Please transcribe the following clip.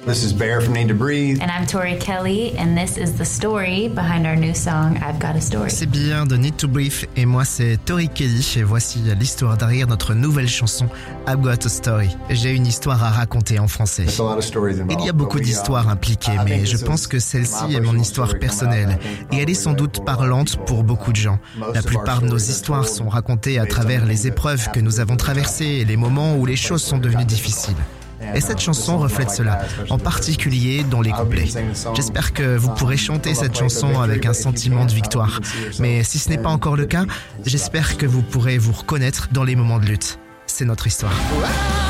This is Bear from Need to Breathe. And I'm Tori Kelly, and this is the story behind our new song, I've Got a Story. C'est bien de Need to Breathe et moi c'est Tori Kelly et voici l'histoire derrière notre nouvelle chanson I've Got a Story. J'ai une histoire à raconter en français. Il y a beaucoup d'histoires impliquées, mais je pense que celle-ci est mon histoire personnelle et elle est sans doute parlante pour beaucoup de gens. La plupart de nos histoires sont racontées à travers les épreuves que nous avons traversées et les moments où les choses sont devenues difficiles. Et cette chanson reflète cela, en particulier dans les couplets. J'espère que vous pourrez chanter cette chanson avec un sentiment de victoire. Mais si ce n'est pas encore le cas, j'espère que vous pourrez vous reconnaître dans les moments de lutte. C'est notre histoire.